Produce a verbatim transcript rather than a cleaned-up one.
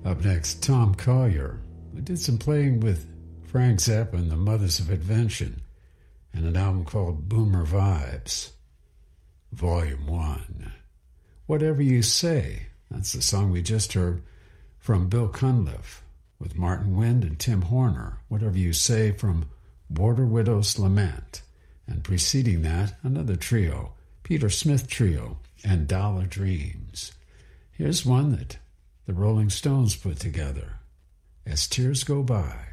Up next, Tom Collier, who did some playing with Frank Zappa and the Mothers of Invention, and an album called Boomer Vibes, Volume one. Whatever You Say, that's the song we just heard from Bill Cunliffe with Martin Wind and Tim Horner. Whatever You Say from Border Widow's Lament. And preceding that, another trio, Peter Smith Trio and Dollar Dreams. Here's one that the Rolling Stones put together, As Tears Go By.